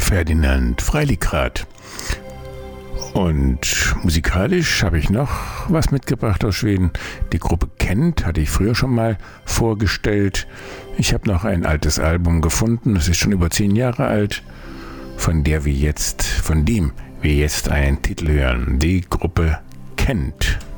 Ferdinand Freiligrath. Und musikalisch habe ich noch was mitgebracht aus Schweden. Die Gruppe Kent hatte ich früher schon mal vorgestellt. Ich habe noch ein altes Album gefunden, das ist schon über 10 Jahre alt, von dem wir jetzt einen Titel hören. Die Gruppe Kent.